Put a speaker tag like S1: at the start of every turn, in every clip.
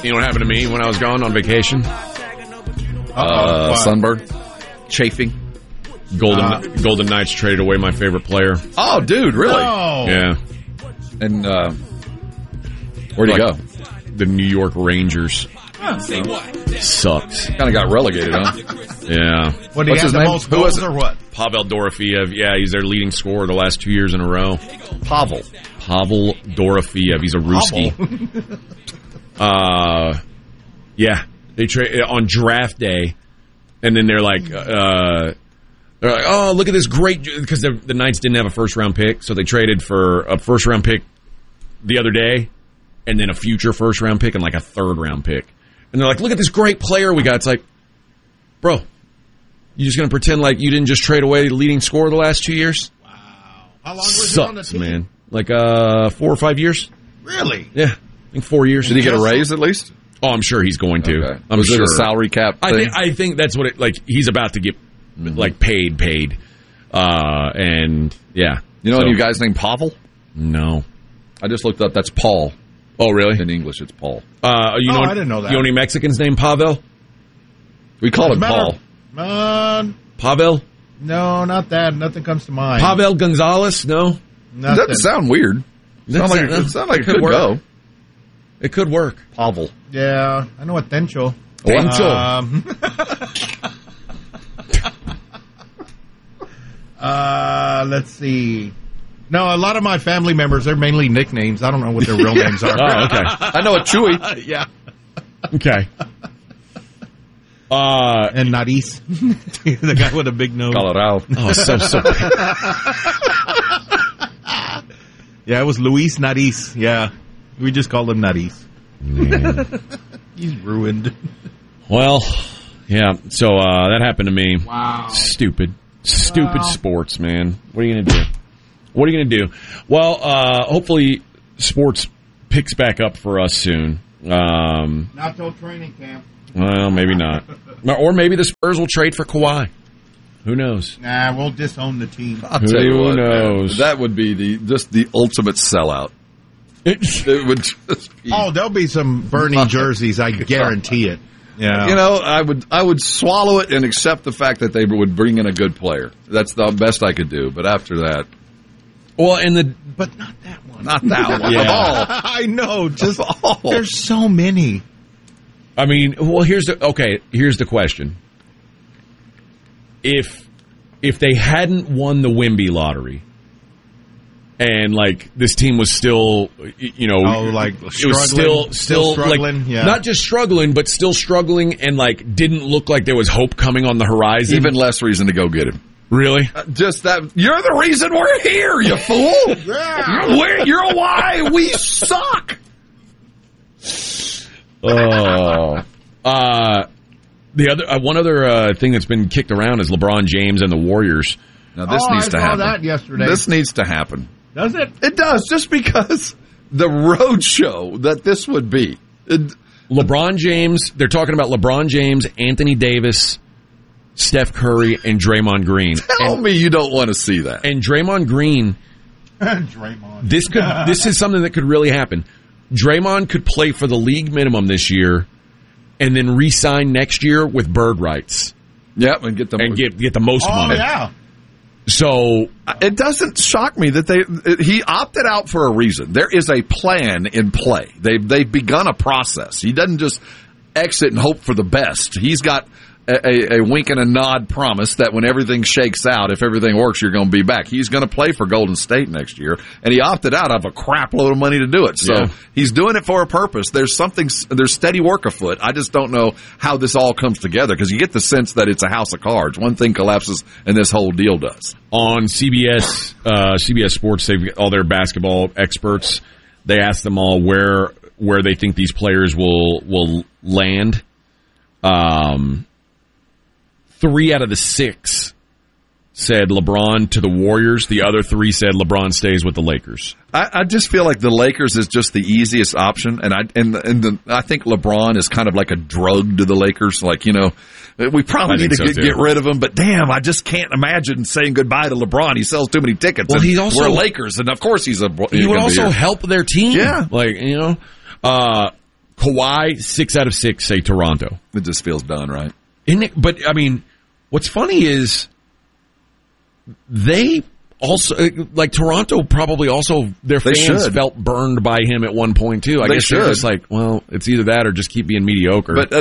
S1: You know what happened to me when I was gone on vacation?
S2: Sunburn? Chafing?
S1: Golden Knights traded away my favorite player.
S2: Oh, dude, really?
S3: Oh.
S1: Yeah.
S2: And where'd he go?
S1: The New York Rangers. Sucks.
S2: Kind of got relegated, huh?
S1: Yeah.
S3: What, do you
S2: What's
S3: have
S2: his
S3: the
S2: name?
S3: most
S2: Who was
S3: goals
S2: it?
S3: or what?
S1: Pavel Dorofeyev. Yeah, he's their leading scorer the last 2 years in a row.
S2: Pavel
S1: Dorofeyev. He's a Ruski. Yeah. They trade on draft day, and then they're like, oh, look at this great, because the Knights didn't have a first-round pick, so they traded for a first-round pick the other day, and then a future first-round pick and like a third-round pick. And they're like, look at this great player we got. It's like, bro, you just going to pretend like you didn't just trade away the leading scorer the last 2 years?
S3: Wow. How long was he on the
S1: Sucks,
S3: team?
S1: man. Like 4 or 5 years?
S3: Really?
S1: Yeah, I think 4 years.
S2: Did he get a raise at least?
S1: Oh, I'm sure he's going to.
S2: Okay.
S1: I'm
S2: Was
S1: sure.
S2: it a salary cap thing?
S1: I think that's what it, like, he's about to get, like, paid. And, yeah.
S2: You know any guys named Pavel?
S1: No.
S2: I just looked up. That's Paul.
S1: Oh, really?
S2: In English, it's Paul.
S1: I
S3: didn't know that.
S1: You know any Mexicans named Pavel?
S2: We call him Paul.
S1: Pavel?
S3: No, not that. Nothing comes to mind.
S1: Pavel Gonzalez? No?
S3: Nothing.
S2: That doesn't sound weird. It sounds like it could go.
S1: It could work.
S2: Pavel.
S3: Yeah, I know a Tencho. Let's see. No, a lot of my family members, they're mainly nicknames. I don't know what their real names are.
S1: Oh, okay.
S2: I know a Chewy.
S3: Yeah.
S1: Okay.
S3: And Nariz. The guy with a big nose.
S2: Colorado.
S1: Oh, so.
S3: Yeah, it was Luis Nariz. Yeah. We just called him Nariz.
S1: Man.
S3: He's ruined.
S1: Well, yeah, so that happened to me.
S3: Wow.
S1: Stupid sports, man. What are you going to do? What are you going to do? Well, hopefully sports picks back up for us soon.
S3: Not till training camp.
S1: Well, maybe not. Or maybe the Spurs will trade for Kawhi. Who knows?
S3: Nah, we'll disown the team.
S2: I'll tell you what,
S1: knows?
S2: man, that would be just the ultimate sellout. It would just be.
S3: Oh, there'll be some burning jerseys. I guarantee it. Yeah.
S2: You know, I would swallow it and accept the fact that they would bring in a good player. That's the best I could do. But after that,
S1: Well,
S3: But not that one.
S2: not that one.
S1: Yeah.
S2: Of all.
S3: I know. Just
S2: Of all.
S3: there's so many.
S1: I mean, well, here's the question. If they hadn't won the Wemby lottery, and like this team was still, you know,
S3: like
S1: it was still
S3: struggling,
S1: like,
S3: yeah.
S1: not just struggling, but still struggling, and like didn't look like there was hope coming on the horizon.
S2: Even less reason to go get him.
S1: Really?
S2: Just that. You're the reason we're here, you fool.
S3: Yeah.
S2: You're why we suck.
S1: Oh. The other one other thing that's been kicked around is LeBron James and the Warriors.
S2: Now this needs to
S3: I saw
S2: happen.
S3: that yesterday.
S2: This needs to happen.
S3: Does it?
S2: It does, just because the road show that this would be.
S1: LeBron James, they're talking about LeBron James, Anthony Davis, Steph Curry, and Draymond Green.
S2: Tell me you don't want to see that.
S1: And Draymond Green,
S3: Draymond.
S1: this is something that could really happen. Draymond could play for the league minimum this year and then re-sign next year with bird rights.
S2: Yep, and get
S1: the most money.
S3: Oh, yeah.
S1: So
S2: it doesn't shock me that he opted out for a reason. There is a plan in play. They've begun a process. He doesn't just exit and hope for the best. He's got a wink and a nod promise that when everything shakes out, if everything works, you're going to be back. He's going to play for Golden State next year, and he opted out of a crap load of money to do it. So he's doing it for a purpose. There's steady work afoot. I just don't know how this all comes together, because you get the sense that it's a house of cards. One thing collapses, and this whole deal does.
S1: On CBS Sports, they've got all their basketball experts. They asked them all where they think these players will land. 3 out of the 6 said LeBron to the Warriors. The other 3 said LeBron stays with the Lakers.
S2: I just feel like the Lakers is just the easiest option, and I think LeBron is kind of like a drug to the Lakers. Like, you know, we probably need to get rid of him, but damn, I just can't imagine saying goodbye to LeBron. He sells too many tickets.
S1: Well, we're
S2: Lakers, and of course he
S1: would also help their team.
S2: Yeah,
S1: like, you know. Kawhi, 6 out of 6 say Toronto.
S2: It just feels done, right?
S1: Isn't it? But, I mean, what's funny is they also, like Toronto probably also, their fans felt burned by him at one point too. I guess they're just like, well, it's either that or just keep being mediocre.
S2: But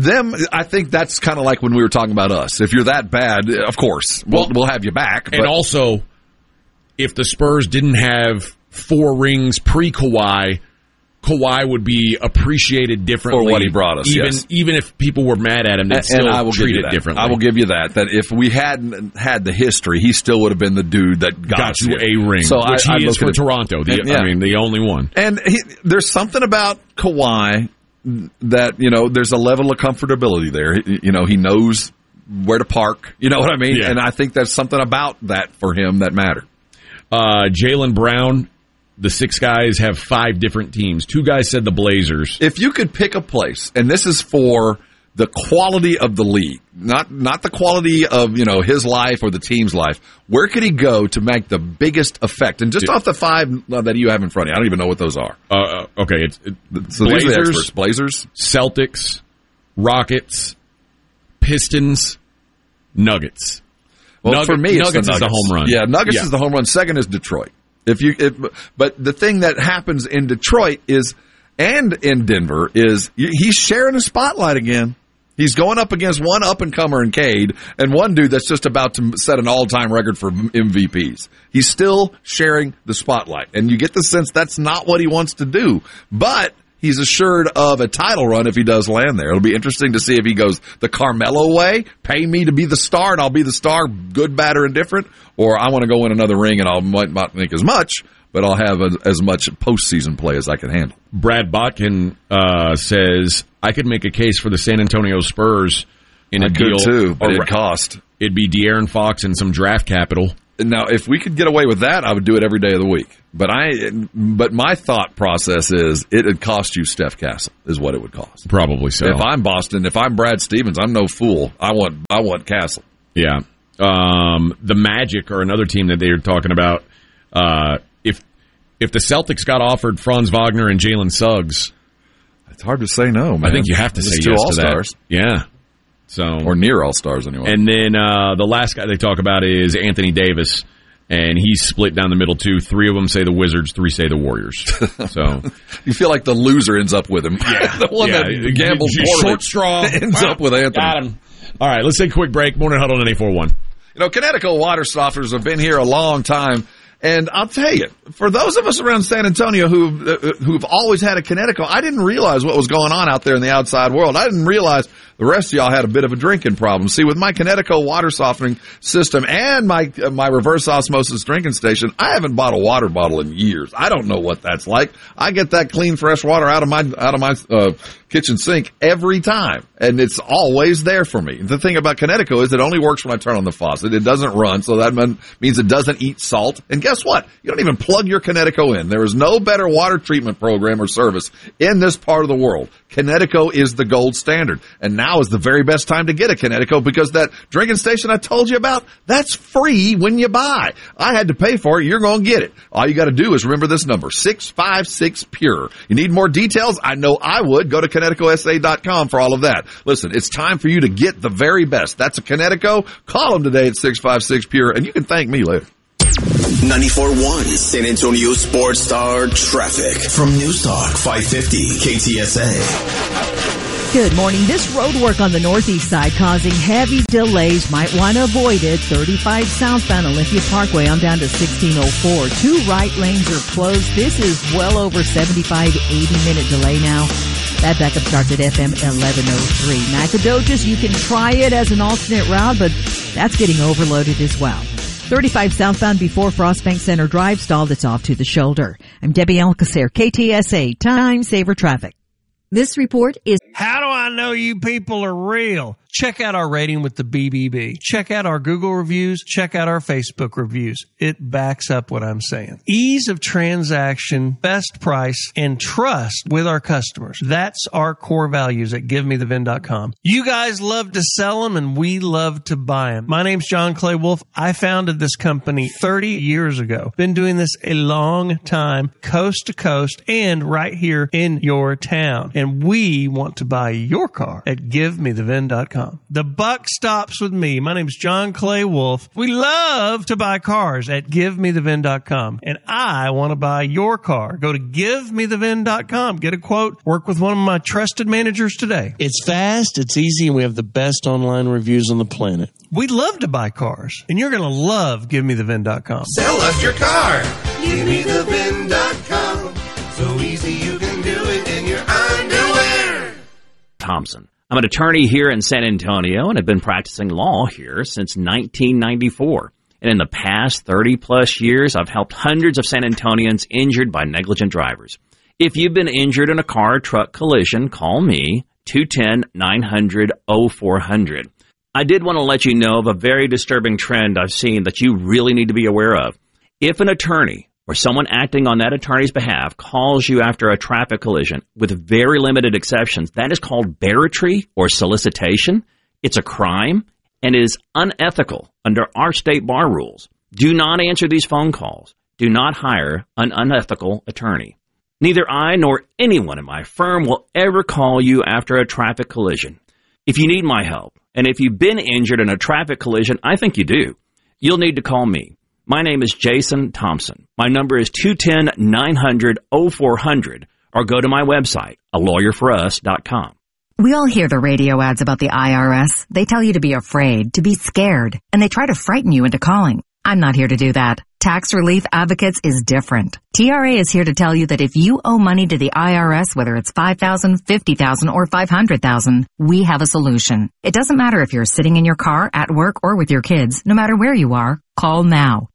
S2: I think that's kind of like when we were talking about us. If you're that bad, of course, we'll have you back.
S1: And also, if the Spurs didn't have 4 rings pre-Kawhi, Kawhi would be appreciated differently
S2: for what he brought us.
S1: Even if people were mad at him, they'd still treat it differently.
S2: I will give you that. That if we hadn't had the history, he still would have been the dude that got
S1: you a ring,
S2: so
S1: which he is for Toronto. I mean, the only one.
S2: And there's something about Kawhi that, there's a level of comfortability there. He knows where to park. You know what I mean?
S1: Yeah.
S2: And I think there's something about that for him that mattered.
S1: Jaylen Brown. The 6 guys have 5 different teams. 2 guys said the Blazers.
S2: If you could pick a place, and this is for the quality of the league, not the quality of his life or the team's life, where could he go to make the biggest effect? And just off the 5 that you have in front of you, I don't even know what those are.
S1: Okay,
S2: so Blazers,
S1: Celtics, Rockets, Pistons, Nuggets.
S2: Well, for me, it's
S1: Nuggets is the home run.
S2: Yeah, Nuggets is the home run. Second is Detroit. But the thing that happens in Detroit and in Denver is he's sharing the spotlight again. He's going up against one up-and-comer in Cade and one dude that's just about to set an all-time record for MVPs. He's still sharing the spotlight. And you get the sense that's not what he wants to do. But he's assured of a title run if he does land there. It'll be interesting to see if he goes the Carmelo way, pay me to be the star and I'll be the star, good, bad, or indifferent, or I want to go win another ring and I might not make as much, but I'll have as much postseason play as I can handle.
S1: Brad Botkin says, I could make a case for the San Antonio Spurs in a deal.
S2: Too, but it'd cost.
S1: It'd be De'Aaron Fox and some draft capital.
S2: Now, if we could get away with that, I would do it every day of the week. But my thought process is it would cost you Steph Castle, is what it would cost.
S1: Probably so.
S2: If I'm Boston, if I'm Brad Stevens, I'm no fool. I want Castle.
S1: Yeah. The Magic are another team that they're talking about. If the Celtics got offered Franz Wagner and Jalen Suggs,
S2: it's hard to say no, man.
S1: I think you have to say yes to that. Yeah. So,
S2: or near all-stars anyway.
S1: And then the last guy they talk about is Anthony Davis, and he's split down the middle too. 3 of them say the Wizards, 3 say the Warriors. So
S2: you feel like the loser ends up with him.
S1: Yeah.
S2: The one that gambles
S1: short straw
S2: ends up with Anthony.
S1: Got him. All right, let's take a quick break. Morning Huddle on 94.1.
S2: Kinetico water softeners have been here a long time. And I'll tell you, for those of us around San Antonio who've always had a Kinetico, I didn't realize what was going on out there in the outside world. I didn't realize the rest of y'all had a bit of a drinking problem. See, with my Kinetico water softening system and my reverse osmosis drinking station, I haven't bought a water bottle in years. I don't know what that's like. I get that clean, fresh water out of my kitchen sink every time, and it's always there for me. The thing about Kinetico is it only works when I turn on the faucet. It doesn't run, so that means it doesn't eat salt. And guess what? You don't even plug your Kinetico in. There is no better water treatment program or service in this part of the world. Kinetico is the gold standard. And now is the very best time to get a Kinetico because that drinking station I told you about, that's free when you buy. I had to pay for it. You're going to get it. All you got to do is remember this number, 656-PURE. You need more details? I know I would. Go to KineticoSA.com for all of that. Listen, it's time for you to get the very best. That's a Kinetico. Call them today at 656-PURE, and you can thank me later.
S4: 94.1 San Antonio Sports Star Traffic from News Talk 550 KTSA.
S5: Good morning. This road work on the northeast side causing heavy delays. Might want to avoid it. 35 southbound Olympia Parkway on down to 1604. 2 right lanes are closed. This is well over 75, 80-minute delay now. That backup starts at FM 1103. Nacogdoches, you can try it as an alternate route, but that's getting overloaded as well. 35 southbound before Frostbank Center Drive stalled. It's off to the shoulder. I'm Debbie Alcacer, KTSA Time Saver Traffic.
S6: This report is...
S7: How do I know you people are real?
S6: Check out our rating with the BBB. Check out our Google reviews. Check out our Facebook reviews. It backs up what I'm saying. Ease of transaction, best price, and trust with our customers. That's our core values at GiveMeTheVin.com. You guys love to sell them, and we love to buy them. My name's John Clay Wolf. I founded this company 30 years ago. Been doing this a long time, coast to coast, and right here in your town. And we want to buy your car at GiveMeTheVin.com. The buck stops with me. My name's John Clay Wolf. We love to buy cars at GiveMeTheVin.com. And I want to buy your car. Go to GiveMeTheVin.com. Get a quote. Work with one of my trusted managers today. It's fast, it's easy, and we have the best online reviews on the planet. We love to buy cars, and you're going to love GiveMeTheVin.com.
S7: Sell us your car. GiveMeTheVin.com. So easy you can do it in your underwear.
S8: Thompson. I'm an attorney here in San Antonio and have been practicing law here since 1994. And in the past 30-plus years, I've helped hundreds of San Antonians injured by negligent drivers. If you've been injured in a car or truck collision, call me, 210-900-0400. I did want to let you know of a very disturbing trend I've seen that you really need to be aware of. If an attorney or someone acting on that attorney's behalf calls you after a traffic collision with very limited exceptions, that is called barratry or solicitation. It's a crime and is unethical under our state bar rules. Do not answer these phone calls. Do not hire an unethical attorney. Neither I nor anyone in my firm will ever call you after a traffic collision. If you need my help, and if you've been injured in a traffic collision, I think you do, you'll need to call me. My name is Jason Thompson. My number is 210-900-0400, or go to my website, alawyerforus.com.
S9: We all hear the radio ads about the IRS. They tell you to be afraid, to be scared, and they try to frighten you into calling. I'm not here to do that. Tax Relief Advocates is different. TRA is here to tell you that if you owe money to the IRS, whether it's $5,000, $50,000, or $500,000, we have a solution. It doesn't matter if you're sitting in your car, at work, or with your kids. No matter where you are, call now.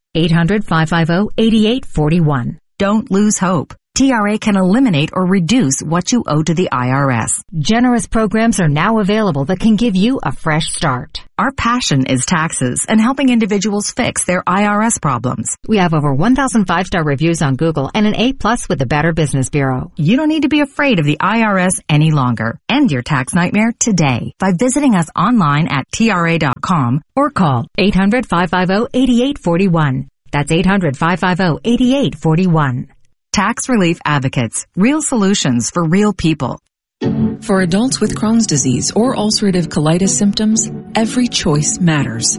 S9: 800-550-8841. Don't lose hope. TRA can eliminate or reduce what you owe to the IRS.
S10: Generous programs are now available that can give you a fresh start.
S9: Our passion is taxes and helping individuals fix their IRS problems.
S10: We have over 1,000 5-star reviews on Google and an A+ with the Better Business Bureau.
S9: You don't need to be afraid of the IRS any longer. End your tax nightmare today by visiting us online at TRA.com or call
S10: 800-550-8841. That's 800-550-8841.
S9: Tax Relief Advocates. Real solutions for real people.
S11: For adults with Crohn's disease or ulcerative colitis symptoms, every choice matters.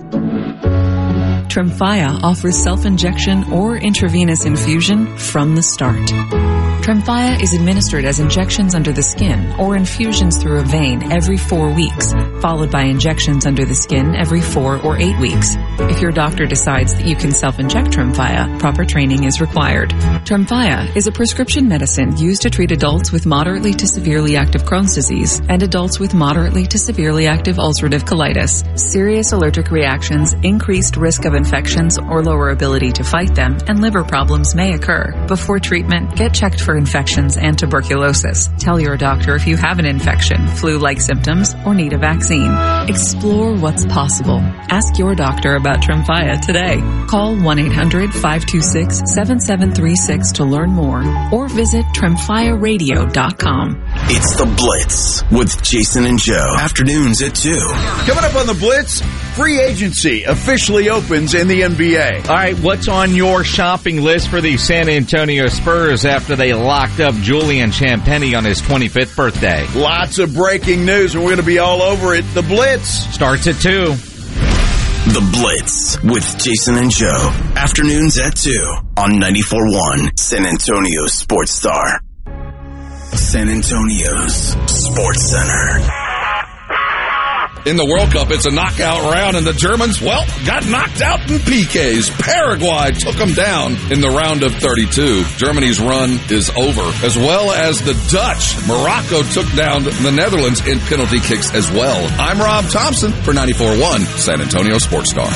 S11: Tremfya offers self-injection or intravenous infusion from the start. Tremfya is administered as injections under the skin or infusions through a vein every 4 weeks, followed by injections under the skin every 4 or 8 weeks. If your doctor decides that you can self-inject Tremfya, proper training is required. Tremfya is a prescription medicine used to treat adults with moderately to severely active Crohn's disease and adults with moderately to severely active ulcerative colitis. Serious allergic reactions, increased risk of infections or lower ability to fight them, and liver problems may occur. Before treatment, get checked for infections and tuberculosis. Tell your doctor if you have an infection, flu-like symptoms, or need a vaccine. Explore what's possible. Ask your doctor about Tremfya today. Call 1-800-526-7736 to learn more or visit TremfyaRadio.com.
S4: It's The Blitz with Jason and Joe. Afternoons at 2.
S12: Coming up on The Blitz, free agency officially opens in the NBA.
S13: All right, what's on your shopping list for the San Antonio Spurs after they locked up Julian Champagnie on his 25th birthday?
S12: Lots of breaking news, and we're going to be all over it. The Blitz
S13: starts at 2.
S4: The Blitz with Jason and Joe. Afternoons at 2 on 94.1 San Antonio Sports Star. San Antonio's Sports Center.
S2: In the World Cup, it's a knockout round, and the Germans, well, got knocked out in PKs. Paraguay took them down in the round of 32. Germany's run is over, as well as the Dutch. Morocco took down the Netherlands in penalty kicks as well. I'm Rob Thompson for 94.1 San Antonio Sports Star.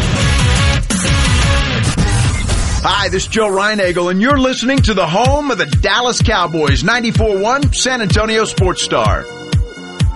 S12: Hi, this is Joe Reinagel, and you're listening to the home of the Dallas Cowboys, 94.1 San Antonio Sports Star.